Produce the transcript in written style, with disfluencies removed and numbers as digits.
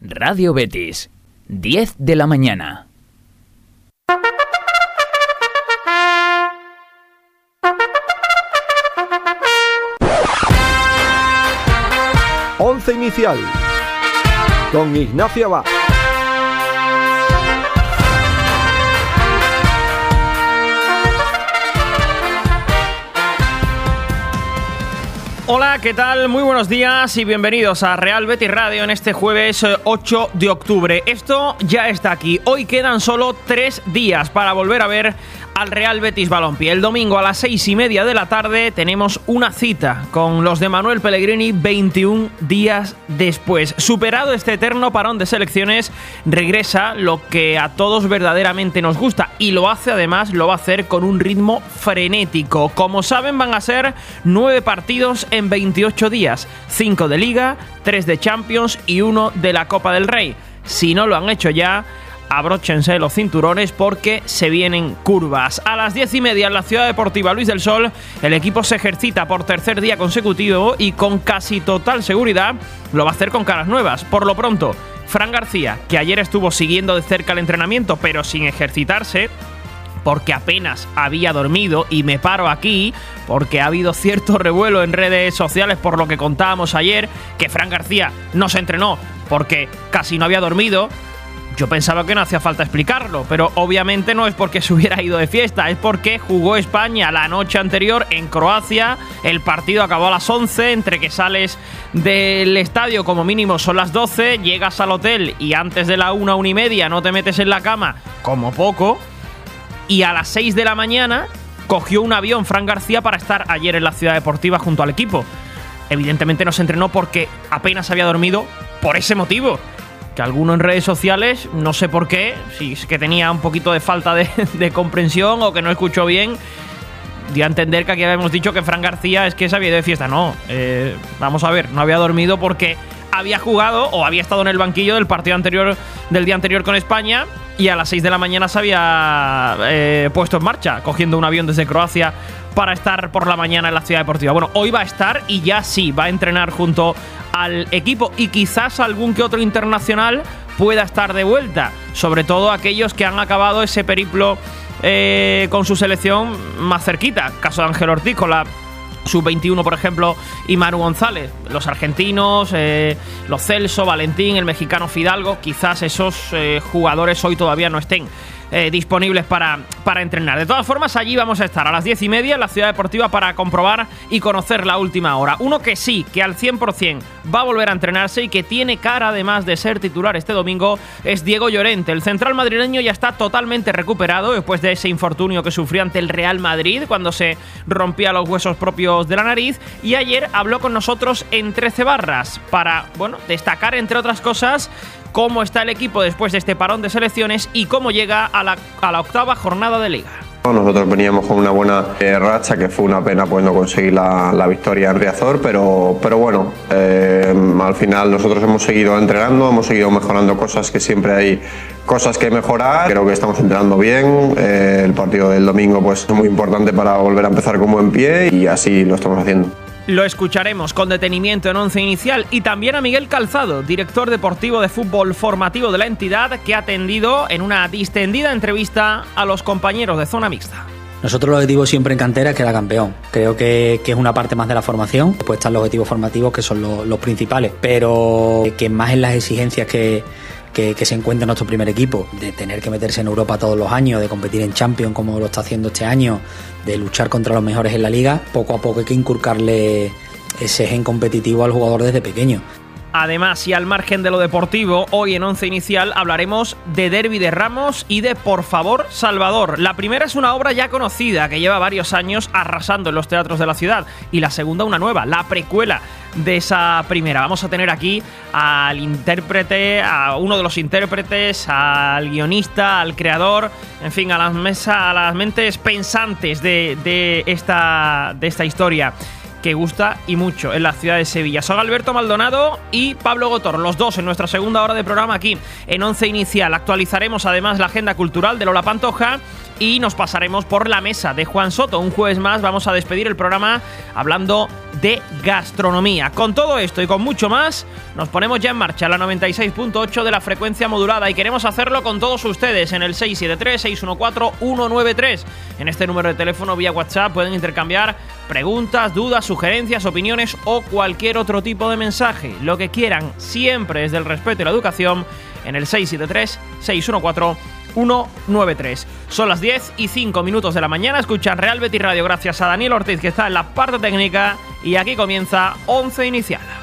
Radio Betis, 10 de la mañana. Once inicial con Ignacio Abad. Hola, ¿qué tal? Muy buenos días y bienvenidos a Real Betis Radio en este jueves 8 de octubre. Esto ya está aquí. Hoy quedan solo 3 días para volver a ver al Real Betis Balompié. El domingo a las 6:30 de la tarde tenemos una cita con los de Manuel Pellegrini 21 días después. Superado este eterno parón de selecciones, regresa lo que a todos verdaderamente nos gusta y lo hace, además, lo va a hacer con un ritmo frenético. Como saben, van a ser 9 partidos en 28 días, 5 de Liga, 3 de Champions y 1 de la Copa del Rey. Si no lo han hecho ya, abróchense los cinturones porque se vienen curvas. A las 10:30 en la Ciudad Deportiva Luis del Sol, el equipo se ejercita por tercer día consecutivo y con casi total seguridad lo va a hacer con caras nuevas. Por lo pronto, Fran García, que ayer estuvo siguiendo de cerca el entrenamiento pero sin ejercitarse, porque apenas había dormido, y me paro aquí porque ha habido cierto revuelo en redes sociales por lo que contábamos ayer, que Fran García no se entrenó porque casi no había dormido. Yo pensaba que no hacía falta explicarlo, pero obviamente no es porque se hubiera ido de fiesta, es porque jugó España la noche anterior en Croacia. El partido acabó a las 11, entre que sales del estadio como mínimo son las 12, llegas al hotel y antes de la 1:30 no te metes en la cama, como poco, y a las 6 de la mañana cogió un avión Fran García para estar ayer en la Ciudad Deportiva junto al equipo. Evidentemente no se entrenó porque apenas había dormido por ese motivo. Que alguno en redes sociales, no sé por qué, si es que tenía un poquito de falta de comprensión o que no escuchó bien, dio a entender que aquí habíamos dicho que Fran García es que se había ido de fiesta. No, vamos a ver, no había dormido porque había jugado o había estado en el banquillo del partido anterior, del día anterior con España, y a las 6 de la mañana se había puesto en marcha, cogiendo un avión desde Croacia para estar por la mañana en la Ciudad Deportiva. Bueno, hoy va a estar y ya sí, va a entrenar junto al equipo y quizás algún que otro internacional pueda estar de vuelta, sobre todo aquellos que han acabado ese periplo con su selección más cerquita, caso de Ángel Ortiz con la Sub-21, por ejemplo, y Manu González, los argentinos, los Celso, Valentín, el mexicano Fidalgo. Quizás esos jugadores hoy todavía no estén disponibles para entrenar. De todas formas, allí vamos a estar a las 10:30 en la Ciudad Deportiva para comprobar y conocer la última hora. Uno que sí, que al 100% va a volver a entrenarse y que tiene cara, además de ser titular este domingo, es Diego Llorente. El central madrileño ya está totalmente recuperado después de ese infortunio que sufrió ante el Real Madrid cuando se rompía los huesos propios de la nariz, y ayer habló con nosotros en 13 barras para, bueno, destacar, entre otras cosas, cómo está el equipo después de este parón de selecciones y cómo llega a la 8ª jornada de Liga. Nosotros veníamos con una buena racha, que fue una pena pues no conseguir la victoria en Riazor, pero bueno, al final nosotros hemos seguido entrenando, hemos seguido mejorando cosas, que siempre hay cosas que mejorar. Creo que estamos entrenando bien, el partido del domingo pues es muy importante para volver a empezar con buen pie y así lo estamos haciendo. Lo escucharemos con detenimiento en Once Inicial, y también a Miguel Calzado, director deportivo de fútbol formativo de la entidad, que ha atendido en una distendida entrevista a los compañeros de zona mixta. Nosotros el objetivo siempre en cantera es quedar campeón. Creo que es una parte más de la formación. Después están los objetivos formativos, que son los principales, pero que más en las exigencias que se encuentra nuestro primer equipo, de tener que meterse en Europa todos los años, de competir en Champions como lo está haciendo este año, de luchar contra los mejores en la liga. Poco a poco hay que inculcarle ese gen competitivo al jugador desde pequeño. Además, y al margen de lo deportivo, hoy en Once Inicial hablaremos de Derbi de Ramos y de Por favor, Salvador. La primera es una obra ya conocida que lleva varios años arrasando en los teatros de la ciudad, y la segunda una nueva, la precuela de esa primera. Vamos a tener aquí al intérprete, a uno de los intérpretes, al guionista, al creador, en fin, a las mentes pensantes de esta historia. que gusta y mucho en la ciudad de Sevilla. Son Alberto Maldonado y Pablo Gotor, los dos en nuestra segunda hora de programa aquí en Once Inicial. Actualizaremos además la agenda cultural de Lola Pantoja y nos pasaremos por la mesa de Juan Soto. Un jueves más vamos a despedir el programa hablando de gastronomía. Con todo esto y con mucho más, nos ponemos ya en marcha la 96.8 de la frecuencia modulada y queremos hacerlo con todos ustedes en el 673-614-193. En este número de teléfono vía WhatsApp pueden intercambiar preguntas, dudas, sugerencias, opiniones o cualquier otro tipo de mensaje. Lo que quieran, siempre desde el respeto y la educación, en el 673-614-193. Son las 10:05 de la mañana. Escuchan Real Betis Radio gracias a Daniel Ortiz, que está en la parte técnica, y aquí comienza Once Inicial.